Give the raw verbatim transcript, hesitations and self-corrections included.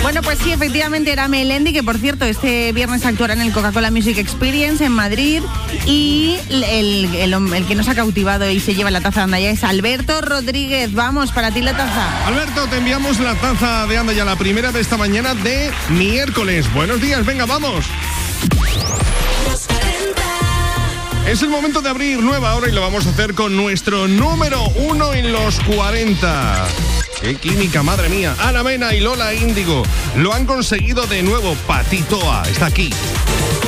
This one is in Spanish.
Bueno, pues sí, efectivamente era Melendi, que por cierto, este viernes actuará en el Coca-Cola Music Experience en Madrid. Y el, el, el, el que nos ha cautivado y se lleva la taza de Andaya es Alberto Rodríguez. Vamos, para ti la taza. Alberto, te enviamos la taza de Andaya, la primera de esta mañana de miércoles. Buenos días, venga, vamos. Es el momento de abrir nueva hora y lo vamos a hacer con nuestro número uno en los cuarenta. ¡Qué química, madre mía! Ana Mena y Lola Índigo lo han conseguido de nuevo. Patitoa está aquí.